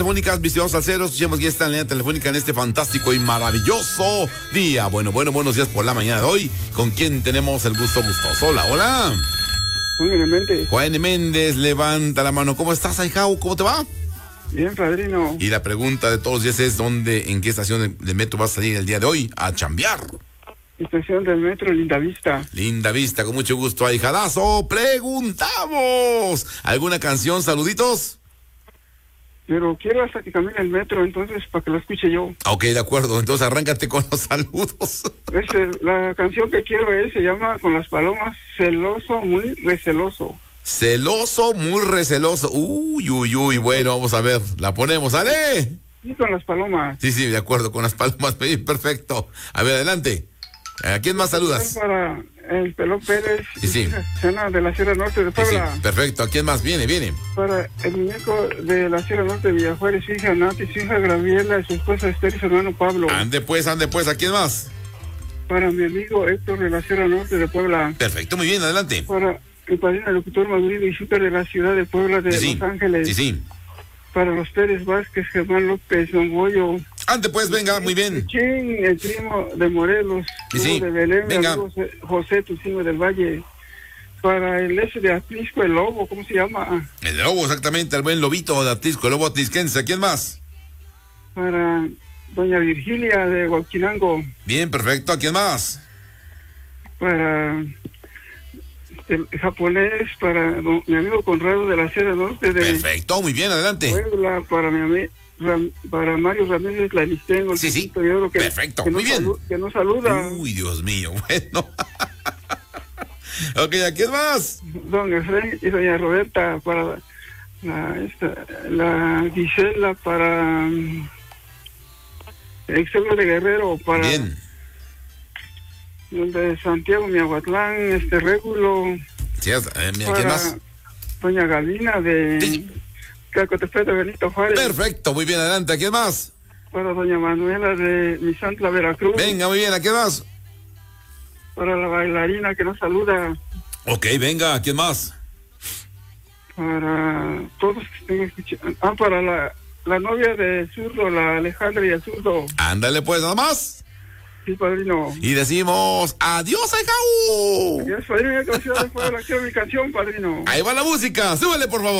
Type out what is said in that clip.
Telefónicas, visión salseros, escuchemos ya esta línea telefónica en este fantástico y maravilloso día. Bueno, buenos días por la mañana de hoy. ¿Con quién tenemos el gusto gustoso? Hola. Juan Méndez. Juan Méndez, levanta la mano. ¿Cómo estás, ahijao? ¿Cómo te va? Bien, padrino. Y la pregunta de todos los días es, en qué estación de metro vas a salir el día de hoy a chambear? Estación del metro Lindavista. Lindavista, con mucho gusto, ahijadazo. Preguntamos, ¿alguna canción, saluditos? Pero quiero hasta que camine el metro, entonces, para que lo escuche yo. Ok, de acuerdo, entonces arráncate con los saludos. La canción que quiero se llama Con las Palomas, Celoso, Muy Receloso. Celoso, muy receloso. Uy, bueno, vamos a ver, la ponemos, ¿sale? Sí, Con las Palomas. Sí, de acuerdo, con las palomas, perfecto. A ver, adelante. ¿A quién más saludas? Para el Pelón Pérez, sí. Sena de la Sierra Norte de Puebla. Sí, perfecto. ¿A quién más? Viene. Para el muñeco de la Sierra Norte de Villajuárez, su hija Nati, su hija Graviela, su esposa Esther y su hermano Pablo. Ande pues, ¿a quién más? Para mi amigo Héctor de la Sierra Norte de Puebla. Perfecto, muy bien, adelante. Para el padrino locutor Madurino y Súper de la ciudad de Puebla de Los Ángeles. Sí. Para los Pérez Vázquez, Germán López, Don Goyo. Ande pues, venga, muy bien. El primo de Morelos, de Belén, venga. José Tucino del Valle. Para el de Atlisco, el Lobo, ¿cómo se llama? El Lobo, exactamente, el buen Lobito de Atlisco, el Lobo atlisquense. ¿Quién más? Para doña Virgilia de Huachinango. Bien, perfecto. ¿A quién más? Para el japonés, para mi amigo Conrado de la Sierra Norte de... Perfecto, muy bien, adelante. Puebla, para mi amigo... Para Mario Ramírez Lanistengo, sí. Perfecto, que muy bien. Que nos saluda. Uy, Dios mío, bueno. Ok, ¿a quién más? Don Efraín y doña Roberta, para la Gisela, para Excelio de Guerrero, para bien. El de Santiago Miahuatlán, Régulo. Sí, ¿quién más? Doña Galina de Cacotepec de Benito Juárez. Perfecto, muy bien, adelante. ¿A quién más? Para doña Manuela de Misantla, Veracruz. Venga, muy bien, ¿a quién más? Para la bailarina que nos saluda. Ok, venga, ¿a quién más? Para todos que estén escuchando. Para la novia de Zurdo, la Alejandra y el Zurdo. Ándale pues, nada más. Sí, padrino. Y decimos, adiós, ahijao. Adiós, padrino, quiero mi canción, padrino. Ahí va la música, súbele por favor.